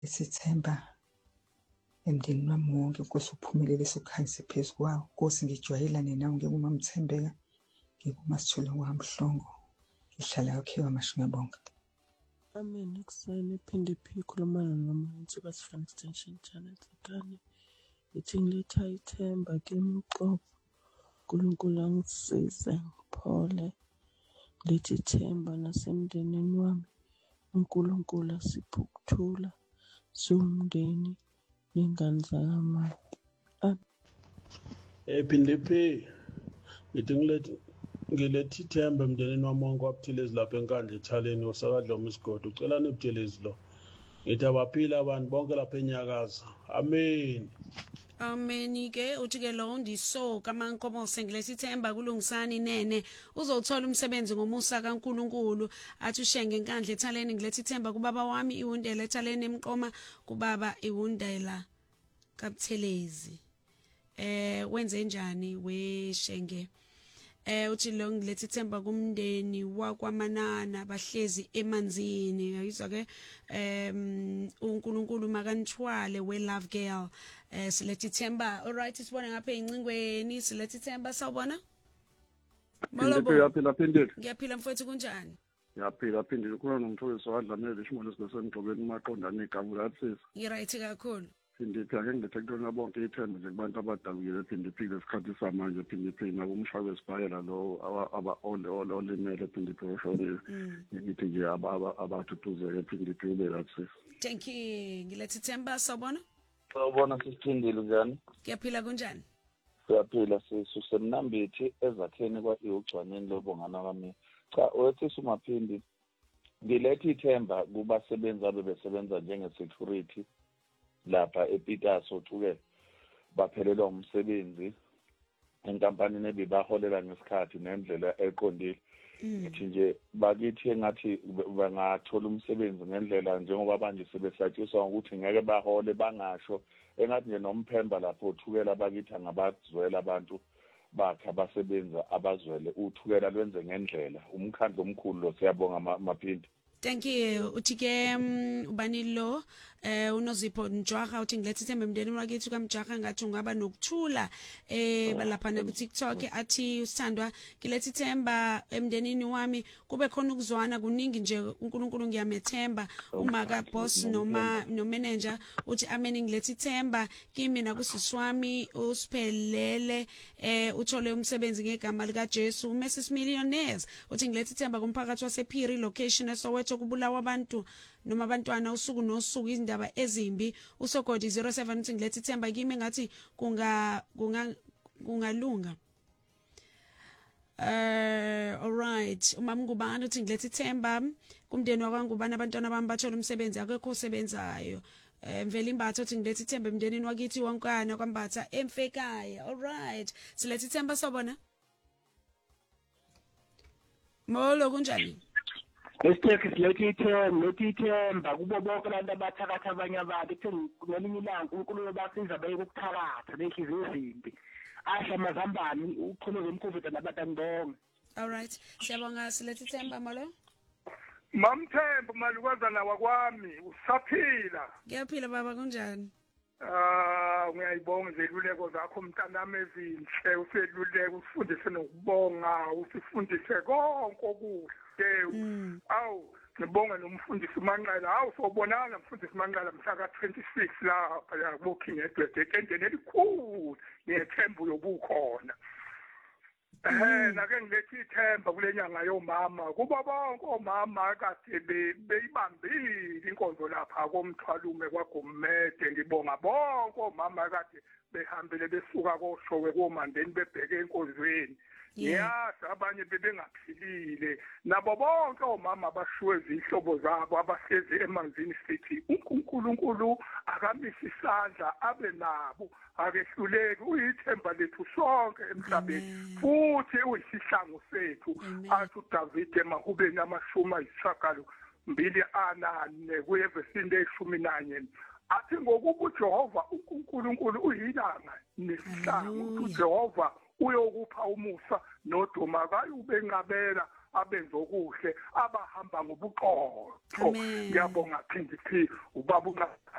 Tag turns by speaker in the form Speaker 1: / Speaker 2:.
Speaker 1: isithemba emndenini wami wonke. Nkosi uphumelele sokukhanyise phezu kwawo. Nkosi ngijwayelane nawe ngikuMamthembeka, ngikuMasithole Wamhlongo. Ngihlala yakhiwa amasho ngiyabonga.
Speaker 2: Amen. Ekuseni iphinde ikhulumana noma uNtsukazi from Extension Channel Tsakane. Ithi ngiletha ithemba kimi uqobo. uNkulunkulu angisize ngiphole. Lithi ithemba nasemndenini wami. uNkulunkulu asiphe ukuthula. Siwumndeni nengane zakamama.
Speaker 3: Phinde ngithi ngiletha ithemba emndenini wami wonke waButhelezi lapha enkandla ethaleni osakadloma isigodi. Ucelani uButhelezi lo. Ngithi abaphile abantu bonke lapha eNyakaza. Amen.
Speaker 4: Amen-ke uthi-ke lo ndiso kaMankomosi ngiletha ithemba kulungisani nene uzothola umsebenzi ngomusa kaNkulunkulu. Athi uShenge enkandla ethaleni ngiletha ithemba kubaba wami iwundela ethaleni emqoma kubaba iwundela kaButhelezi. Wenze njani weShenge? Uthi lo ngiletha ithemba kumndeni wakwaManana bahlezi emanzini. Uyizwa-ke uNkulunkulu makanithwale we-Love Girl. Siletha ithemba. Alright, sibone ngapha encingweni. Siletha ithemba sawubona? Ngiyaphila mfowethu kunjani?
Speaker 5: Ngiyaphila khona nomtholiso wadlamele ishimolo sisemgqobeni maqondana igama lathi.
Speaker 4: Ngiright kakhulu.
Speaker 5: Phinde ake ngilethe kutona bonke ithemba nje kubantu abadabukile phinde lesikhathi samanje phinde nabo umshaka wesibhayela lo olimele phinde oshonile. Ngithi nje abathutuzeke phinde ube lathi.
Speaker 4: Thank you. Ngiletha ithemba sawubona?
Speaker 6: Sawubona sisithindile njani?
Speaker 4: Ngiyaphila kunjani?
Speaker 6: Siyaphila sisemnambithi ezakheni kwaIugcwaneni lobongana kwami. Cha wethi uMaphindi ngiletha ithemba kubasebenzi abebesebenza njenge-security lapha ePitas othuke baphelelwa umsebenzi enkampanini ebibaholela ngesikhathi nendlela eqondile. Ngithi nje bakithi engathi bangathola umsebenzi ngendlela njengoba manje sebesatshiswa ukuthi ngeke bahole bangasho engathi nje nomphemba lapho uthukela bakithi angabazwela abantu bakhe abasebenza abazwele uthukela lwenze ngendlela. Umkhandlo omkhulu lo siyabonga Maphindi.
Speaker 4: Thank you. Uthi-ke ubani lo uNozipho Njwaha uthi ngiletha ithemba emndenini wakithi kaMjaha ngathi ungaba nokuthula balapha na ku-TikTok. Athi usithandwa ngiletha ithemba emndenini wami kube khona ukuzwana kuningi nje uNkulunkulu ngiyamethemba. Uma ka boss noma no manager uthi amen ngiletha ithemba kimi nakusisi wami usiphelele uthole umsebenzi ngegama lika Jesu. Mrs Millionaires uthi ngiletha ithemba kumphakathi wasePhiri location eSoweto kubulawa abantu noma abantwana usuku nosuku izindaba ezimbi. Usogodi 07 uthi ngiletha ithemba kimi ngathi kungalunga. Alright, umama Ngubane uthi ngiletha ithemba kumndeni wakwaNgubane abantwana bami bathola umsebenzi akekho osebenzayo. Mvela Imbatho uthi ngiletha ithemba emndenini wakithi wonkana kwaMbatha emfekaya. Alright, siletha ithemba sobona. Molo kunjani?
Speaker 7: Lesiteki siletha ithemba kubo bonke abantu abathakatha abanye abantu ekutheni ngelinye ilanga uNkulunkulu basiza beke ukuthakatha behliziyo ezimbi. Asha mazambani uqhubeke umkhovi nabantu ngibonga.
Speaker 4: Alright, siyabonga siletha ithemba malo.
Speaker 8: Mamthemba malukazana wakwami usaphila.
Speaker 4: Ngiyaphila baba kunjani?
Speaker 8: Ngiyayibonga zeluleko zakho mntanami ezinhle useluleka usifundise nokubonga usifundise konke okuhle. Awu ngibonga nomfundisi Manqala. Awu sobonana mfundisi Manqala mhla ka-26 lapha la kuBooking Edward etendeni elikhulu ngiyethemba uyobukhona. Nake ngiletha ithemba kule nyanga yomama kuba bonke omama kade beyibambile inkonzo lapha komthwalume kwaGumede. Ngibonga bonke omama kade behambele besuka koShowe koMandeni bebheke enkonzweni. Ngiyazi abanye bebengaphilile nabo bonke omama abashiwe izihlobo zabo abahlezi emanzini sithi uNkulunkulu akamisi isandla abe nabo akehluleki uyithemba lethu sonke emhlabeni futhi uyisihlangu sethu. Athi uDavid eMahubeni 2:9 kuyeVesi 11 athi ngokuba uJehova uNkulunkulu uyilanga nesihlangu uJehova uyokupha umusa noduma kayube enqabela abenza okuhle abahamba ngobuqotho ngiyabonga PDP ubaba